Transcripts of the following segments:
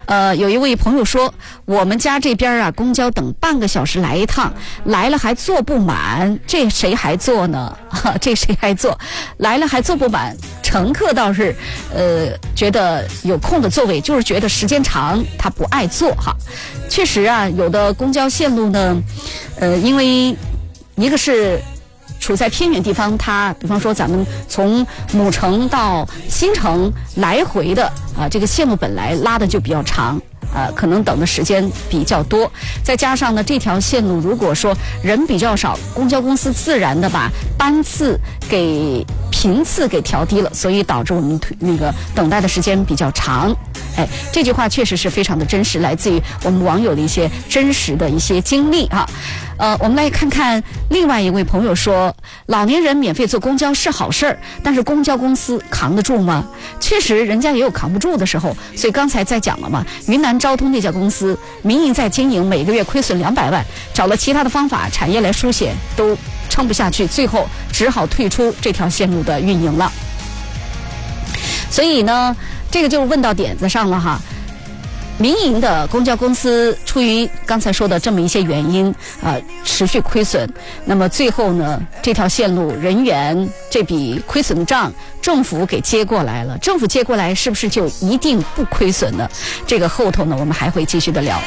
有一位朋友说，我们家这边啊，公交等半个小时来一趟，来了还坐不满，这谁还坐呢？这谁还坐？来了还坐不满，乘客倒是觉得有空的座位，就是觉得时间长，他不爱坐哈。确实啊，有的公交线路呢，因为一个是处在偏远地方，它比方说咱们从母城到新城来回的这个线路本来拉的就比较长，可能等的时间比较多，再加上呢这条线路如果说人比较少，公交公司自然的把班次频次给调低了，所以导致我们那个等待的时间比较长。这句话确实是非常的真实，来自于我们网友的一些真实的一些经历哈。我们来看看另外一位朋友说，老年人免费坐公交是好事儿，但是公交公司扛得住吗？确实人家也有扛不住的时候，所以刚才在讲了嘛，云南昭通那家公司民营在经营，每个月亏损200万，找了其他的方法产业来输血都撑不下去，最后只好退出这条线路的运营了。所以呢这个就问到点子上了哈，民营的公交公司出于刚才说的这么一些原因持续亏损，那么最后呢这条线路人员这笔亏损的账政府给接过来了，政府接过来是不是就一定不亏损呢？这个后头呢我们还会继续的聊。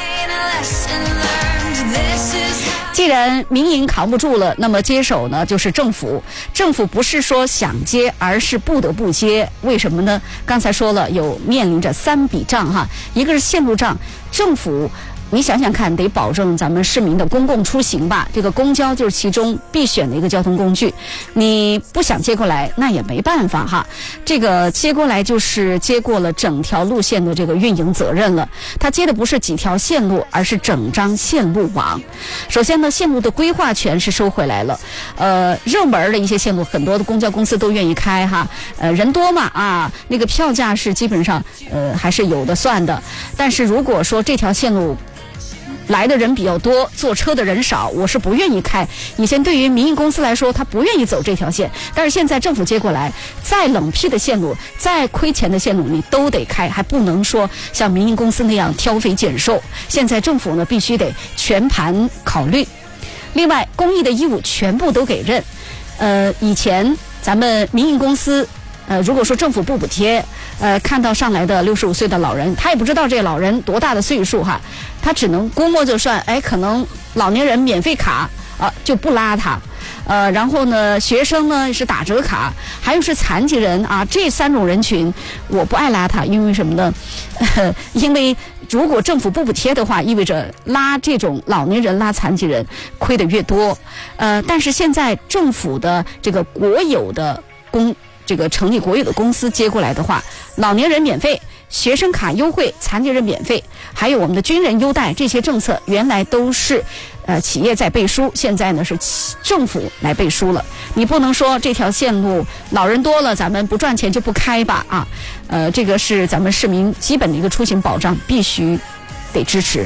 既然民营扛不住了，那么接手呢就是政府。政府不是说想接，而是不得不接。为什么呢？刚才说了，有面临着3笔账哈，一个是线路账，政府你想想看，得保证咱们市民的公共出行吧，这个公交就是其中必选的一个交通工具，你不想接过来那也没办法哈。这个接过来就是接过了整条路线的这个运营责任了，他接的不是几条线路，而是整张线路网。首先呢，线路的规划权是收回来了，热门的一些线路很多的公交公司都愿意开哈，人多嘛那个票价是基本上还是有的算的。但是如果说这条线路来的人比较多，坐车的人少，我是不愿意开。以前对于民营公司来说，他不愿意走这条线，但是现在政府接过来，再冷僻的线路，再亏钱的线路，你都得开，还不能说像民营公司那样挑肥拣瘦。现在政府呢必须得全盘考虑。另外，公益的义务全部都给认。以前咱们民营公司如果说政府不补贴，看到上来的65岁的老人，他也不知道这老人多大的岁数哈，他只能估摸就算，可能老年人免费卡就不拉他，然后呢，学生呢是打折卡，还有是残疾人这3种人群我不爱拉他，因为什么呢？因为如果政府不补贴的话，意味着拉这种老年人、拉残疾人亏得越多。但是现在政府的这个国有的这个成立国有的公司接过来的话，老年人免费，学生卡优惠，残疾人免费，还有我们的军人优待，这些政策原来都是企业在背书，现在呢是政府来背书了。你不能说这条线路老人多了，咱们不赚钱就不开吧这个是咱们市民基本的一个出行保障，必须得支持。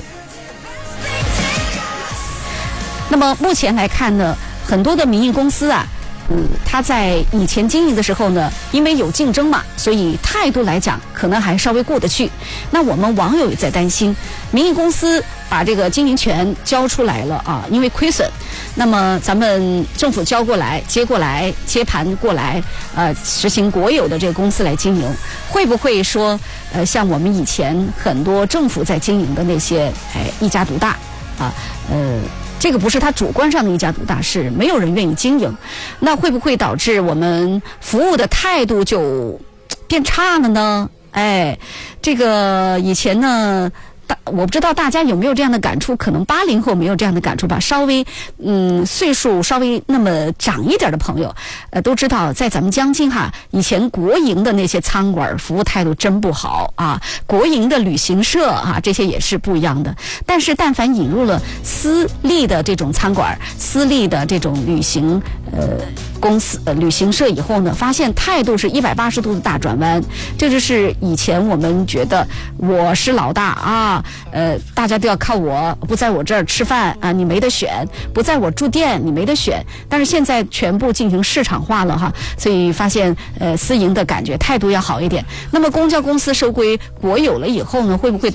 那么目前来看呢，很多的民营公司他在以前经营的时候呢，因为有竞争嘛，所以态度来讲可能还稍微过得去。那我们网友也在担心，民营公司把这个经营权交出来了因为亏损，那么咱们政府交过来、接过来、接盘过来，实行国有的这个公司来经营，会不会说像我们以前很多政府在经营的那些一家独大这个不是他主观上的一家独大，是没有人愿意经营，那会不会导致我们服务的态度就变差了呢？这个以前呢我不知道大家有没有这样的感触，可能80后没有这样的感触吧，稍微岁数稍微那么长一点的朋友都知道，在咱们江津以前国营的那些餐馆服务态度真不好国营的旅行社这些也是不一样的。但是但凡引入了私立的这种餐馆、私立的这种旅行公司旅行社以后呢，发现态度是180度的大转弯。这就是以前我们觉得我是老大大家都要靠我，不在我这儿吃饭你没得选，不在我住店你没得选。但是现在全部进行市场化了所以发现私营的感觉态度要好一点。那么公交公司收归国有了以后呢，会不会导致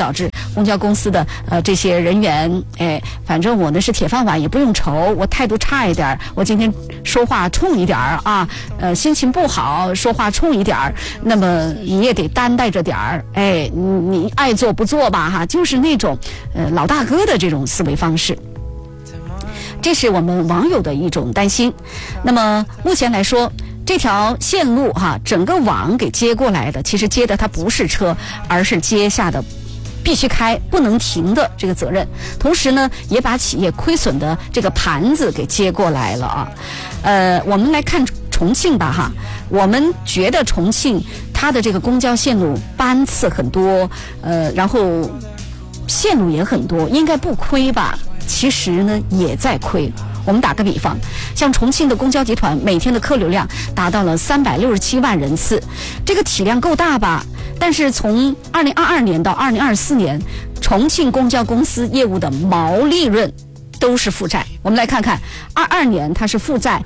公交公司的这些人员，反正我呢是铁饭碗也不用愁，我态度差一点，我今天说话冲一点啊，心情不好说话冲一点，那么你也得担待着点儿，你爱做不做吧哈，就是那种老大哥的这种思维方式。这是我们网友的一种担心。那么目前来说，这条线路整个网给接过来的，其实接的它不是车，而是接下的必须开不能停的这个责任，同时呢也把企业亏损的这个盘子给接过来了啊。我们来看重庆吧我们觉得重庆它的这个公交线路班次很多，然后线路也很多，应该不亏吧？其实呢也在亏。我们打个比方，像重庆的公交集团每天的客流量达到了367万人次，这个体量够大吧？但是从2022年到2024年，重庆公交公司业务的毛利润都是负债。我们来看看，22年它是负债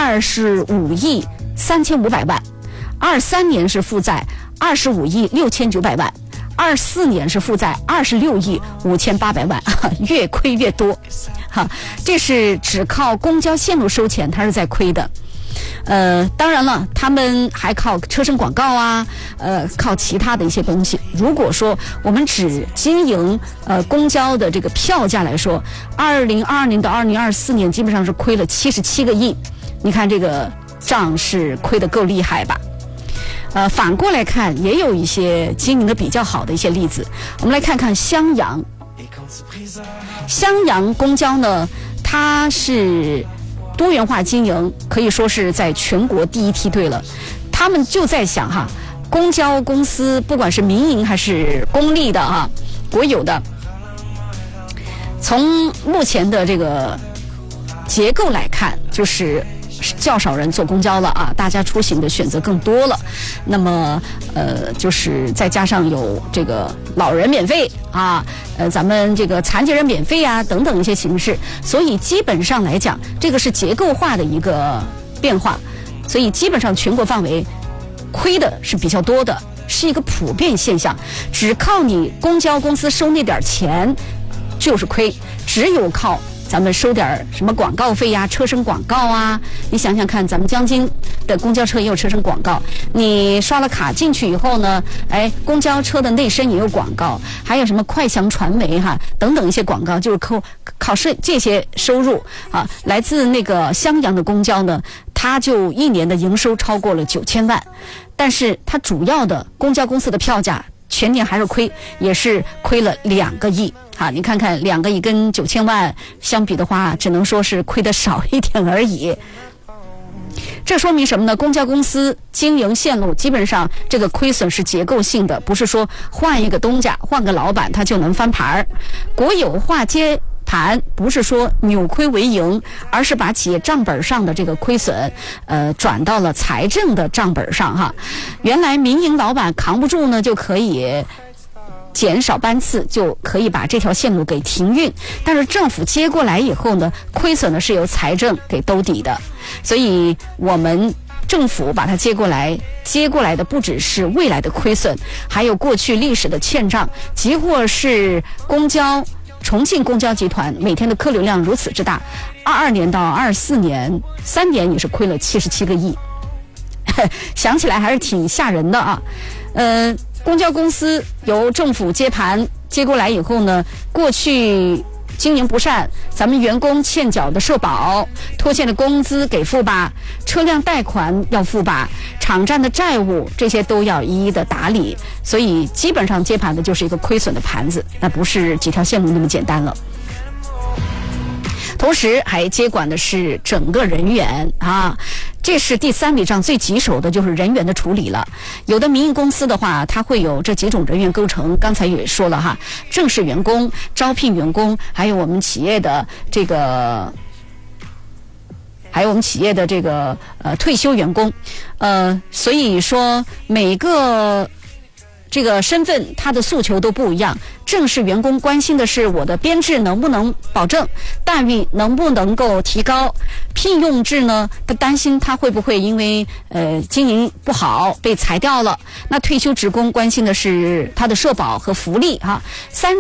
25亿3500万，23年是负债25亿6900万。24年是负债26亿5800万，越亏越多，这是只靠公交线路收钱，它是在亏的。当然了，他们还靠车身广告啊，靠其他的一些东西。如果说我们只经营公交的这个票价来说，2022年到2024年基本上是亏了77个亿，你看这个账是亏得够厉害吧？反过来看，也有一些经营的比较好的一些例子。我们来看看襄阳。襄阳公交呢，它是多元化经营，可以说是在全国第一梯队了。他们就在想公交公司不管是民营还是公立的国有的，从目前的这个结构来看，就是较少人坐公交了大家出行的选择更多了。那么就是再加上有这个老人免费咱们这个残疾人免费等等一些形式，所以基本上来讲，这个是结构化的一个变化，所以基本上全国范围亏的是比较多的，是一个普遍现象。只靠你公交公司收那点钱就是亏，只有靠咱们收点什么广告费车身广告你想想看，咱们江津的公交车也有车身广告，你刷了卡进去以后呢，公交车的内身也有广告，还有什么快祥传媒等等一些广告，就是靠这些收入来自那个襄阳的公交呢，它就一年的营收超过了9000万，但是它主要的公交公司的票价全年还是亏，也是亏了2个亿你看看2个亿跟9000万相比的话，只能说是亏得少一点而已。这说明什么呢？公交公司经营线路基本上这个亏损是结构性的，不是说换一个东家换个老板他就能翻盘。国有化接盘不是说扭亏为盈，而是把企业账本上的这个亏损转到了财政的账本上原来民营老板扛不住呢，就可以减少班次，就可以把这条线路给停运，但是政府接过来以后呢，亏损呢是由财政给兜底的，所以我们政府把它接过来的不只是未来的亏损，还有过去历史的欠账，即或是重庆公交集团每天的客流量如此之大，22年到24年3年也是亏了77个亿想起来还是挺吓人的公交公司由政府接盘接过来以后呢，过去经营不善，咱们员工欠缴的社保、拖欠的工资给付吧，车辆贷款要付吧，场站的债务这些都要一一的打理，所以基本上接盘的就是一个亏损的盘子，那不是几条线路那么简单了。同时还接管的是整个人员这是第3笔账最棘手的，就是人员的处理了。有的民营公司的话，它会有这几种人员构成，刚才也说了正式员工、招聘员工，还有我们企业的这个退休员工，所以说每个这个身份他的诉求都不一样。正式员工关心的是我的编制能不能保证，待遇能不能够提高。聘用制呢，他担心他会不会因为经营不好被裁掉了。那退休职工关心的是他的社保和福利3